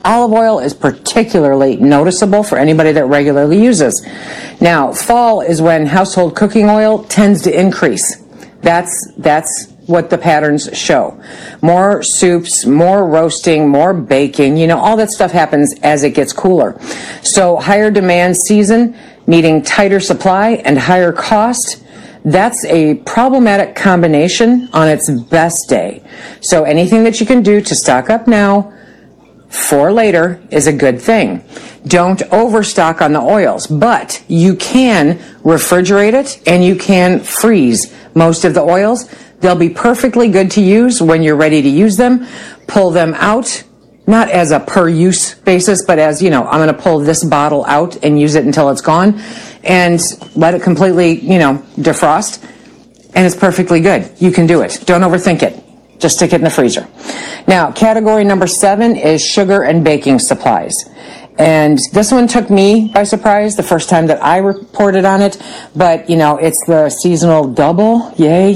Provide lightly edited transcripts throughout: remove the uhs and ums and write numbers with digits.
olive oil is particularly noticeable for anybody that regularly uses. Now, fall is when household cooking oil tends to increase. That's what the patterns show. More soups, more roasting, more baking, all that stuff happens as it gets cooler. So higher demand season, needing tighter supply and higher cost, that's a problematic combination on its best day. So anything that you can do to stock up now for later is a good thing. Don't overstock on the oils, but you can refrigerate it and you can freeze most of the oils. They'll be perfectly good to use when you're ready to use them. Pull them out, not as a per use basis, but as, I'm going to pull this bottle out and use it until it's gone and let it completely, defrost. And it's perfectly good. You can do it. Don't overthink it. Just stick it in the freezer. Now, category number 7 is sugar and baking supplies. And this one took me by surprise the first time that I reported on it. But, it's the seasonal double. Yay,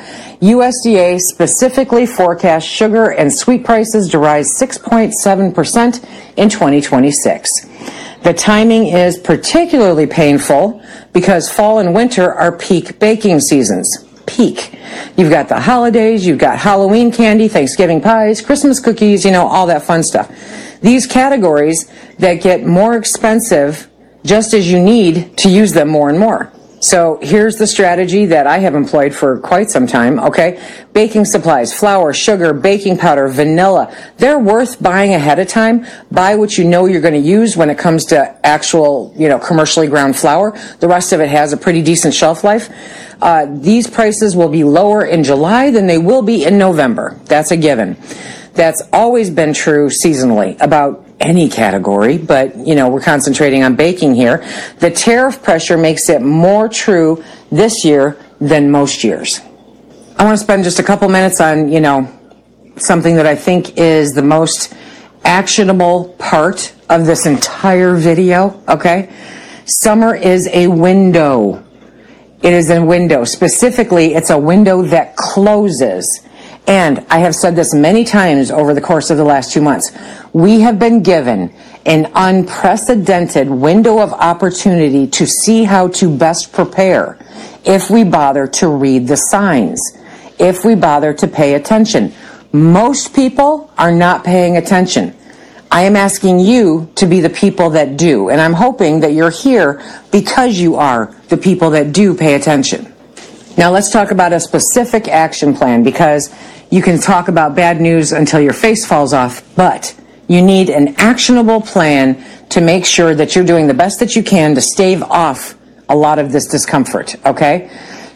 USDA specifically forecasts sugar and sweet prices to rise 6.7% in 2026. The timing is particularly painful because fall and winter are peak baking seasons. Peak. You've got the holidays, you've got Halloween candy, Thanksgiving pies, Christmas cookies, all that fun stuff. These categories that get more expensive just as you need to use them more and more. So here's the strategy that I have employed for quite some time, okay? Baking supplies, flour, sugar, baking powder, vanilla. They're worth buying ahead of time. Buy what you know you're going to use when it comes to actual, commercially ground flour. The rest of it has a pretty decent shelf life. These prices will be lower in July than they will be in November. That's a given. That's always been true seasonally about any category, but, we're concentrating on baking here. The tariff pressure makes it more true this year than most years. I want to spend just a couple minutes on, something that I think is the most actionable part of this entire video, okay? Summer is a window. It is a window. Specifically, it's a window that closes. And I have said this many times over the course of the last 2 months. We have been given an unprecedented window of opportunity to see how to best prepare if we bother to read the signs, if we bother to pay attention. Most people are not paying attention. I am asking you to be the people that do, and I'm hoping that you're here because you are the people that do pay attention. Now let's talk about a specific action plan, because you can talk about bad news until your face falls off, but you need an actionable plan to make sure that you're doing the best that you can to stave off a lot of this discomfort, okay?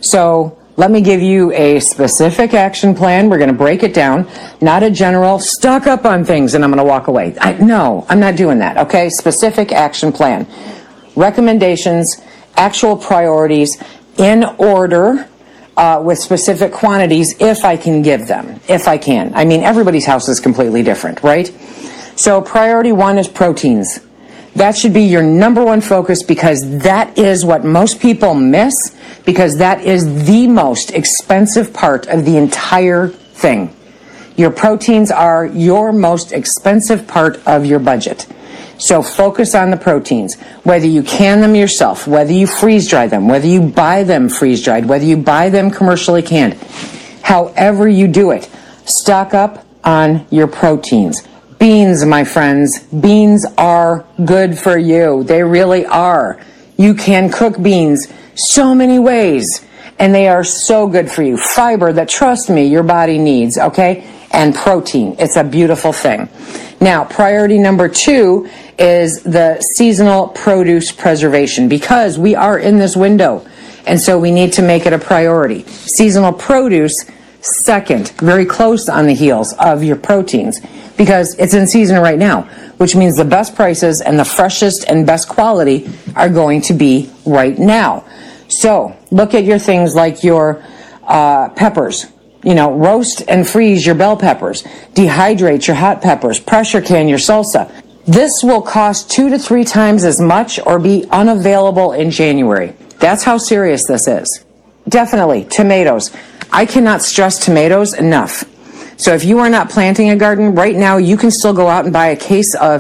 So let me give you a specific action plan. We're going to break it down, not a general stock up on things and I'm going to walk away. No, I'm not doing that, okay? Specific action plan. Recommendations, actual priorities in order, with specific quantities if I can give them, if I can. I mean, everybody's house is completely different, right? So priority 1 is proteins. That should be your number 1 focus, because that is what most people miss, because that is the most expensive part of the entire thing. Your proteins are your most expensive part of your budget. So focus on the proteins, whether you can them yourself, whether you freeze dry them, whether you buy them freeze dried, whether you buy them commercially canned. However you do it, stock up on your proteins. Beans, my friends, beans are good for you. They really are. You can cook beans so many ways, and they are so good for you. Fiber that, trust me, your body needs, okay? And protein. It's a beautiful thing. Now, priority number 2 is the seasonal produce preservation, because we are in this window, and so we need to make it a priority. Seasonal produce, second, very close on the heels of your proteins, because it's in season right now, which means the best prices and the freshest and best quality are going to be right now. So look at your things like your peppers. Roast and freeze your bell peppers, dehydrate your hot peppers, pressure can your salsa. This will cost 2 to 3 times as much or be unavailable in January. That's how serious this is. Definitely, tomatoes. I cannot stress tomatoes enough. So if you are not planting a garden right now, you can still go out and buy a case of